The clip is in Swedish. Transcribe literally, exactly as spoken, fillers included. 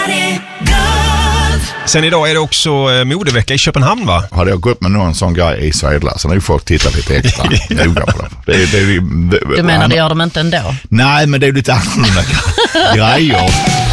Sen idag är det också modevecka i Köpenhamn, va? Hade jag gått med någon sån grej i Södla så nu får folk titta lite extra noga på det. Det, det, det, det. Du menar det gör de inte ändå? Nej, men det är lite annorlunda grejer.